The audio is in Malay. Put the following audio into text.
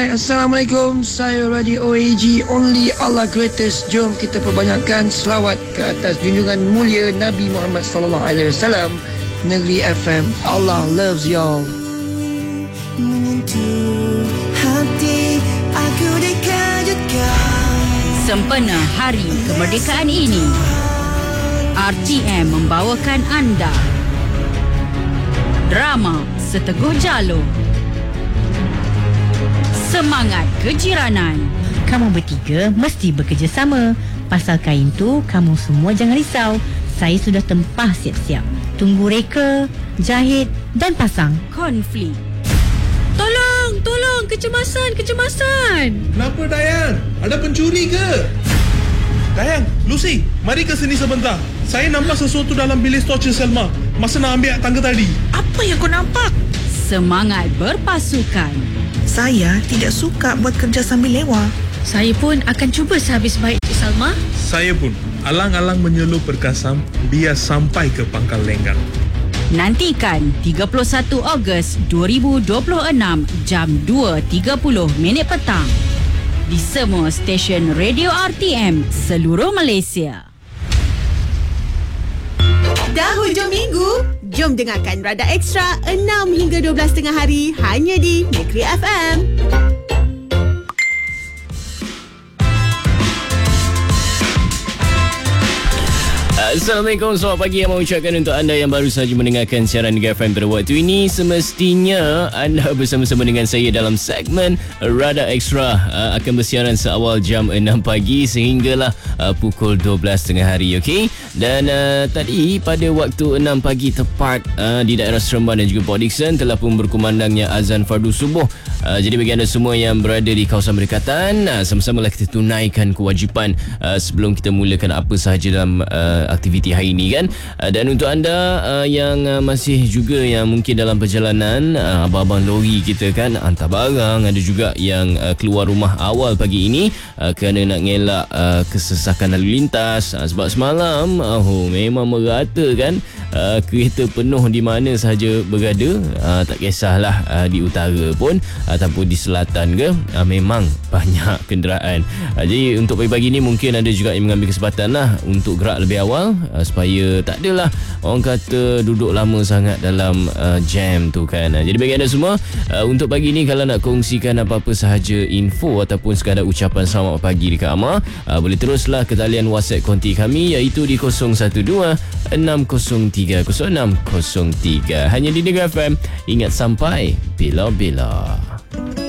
Hai, Assalamualaikum. Saya Radio OAG, Only Allah Greatest. Jom kita perbanyakkan selawat ke atas junjungan mulia Nabi Muhammad SAW. Negeri FM, Allah loves y'all. Menyentuh hati aku dikejutkan. Sempena Hari Kemerdekaan ini, RTM membawakan anda drama Seteguh Jalur, Semangat Kejiranan. Kamu bertiga mesti bekerjasama. Pasal kain tu, kamu semua jangan risau. Saya sudah tempah siap-siap. Tunggu reka, jahit dan pasang. Konflik. Tolong, kecemasan. Kenapa Dayang? Ada pencuri ke? Dayang, Lucy, mari ke sini sebentar. Saya nampak sesuatu dalam bilik stor Cik Selma masa nak ambil tangga tadi. Apa yang kau nampak? Semangat berpasukan. Saya tidak suka buat kerja sambil lewa. Saya pun akan cuba sehabis baik Cik Salma. Saya pun alang-alang menyelup perkasam biar sampai ke Pangkal Lenggang. Nantikan 31 Ogos 2026 jam 2.30 petang di semua stesen radio RTM seluruh Malaysia. Dah hujung minggu, jom dengarkan Radar Extra 6 hingga 12 tengah hari hanya di Negeri FM. Assalamualaikum, selamat pagi yang mengucapkan untuk anda yang baru sahaja mendengarkan siaran Negeri FM pada waktu ini. Semestinya anda bersama-sama dengan saya dalam segmen Radar Extra akan bersiaran seawal jam 6 pagi sehinggalah pukul 12 tengah hari, okey? Dan tadi pada waktu 6 pagi tepat di daerah Seremban dan juga Port Dickson telah pun berkumandangnya azan fardu subuh. Jadi bagi anda semua yang berada di kawasan berdekatan, sama-samalah kita tunaikan kewajipan sebelum kita mulakan apa sahaja dalam aktiviti hari ini kan. Dan untuk anda yang masih juga yang mungkin dalam perjalanan, abang-abang lori kita kan hantar barang, ada juga yang keluar rumah awal pagi ini kerana nak ngelak kesesakan lalu lintas. Sebab semalam memang merata kan, kereta penuh di mana sahaja berada, tak kisahlah di utara pun ataupun di selatan ke, memang banyak kenderaan. Jadi untuk pagi-pagi ni mungkin ada juga yang mengambil kesempatan lah untuk gerak lebih awal, supaya tak adalah orang kata duduk lama sangat dalam jam tu kan. Jadi bagi anda semua, untuk pagi ni kalau nak kongsikan apa-apa sahaja info ataupun sekadar ucapan selamat pagi dekat Amar, boleh teruslah ke talian WhatsApp konti kami iaitu di 012-603-0603 hanya di Negeri FM. Ingat sampai bila-bila.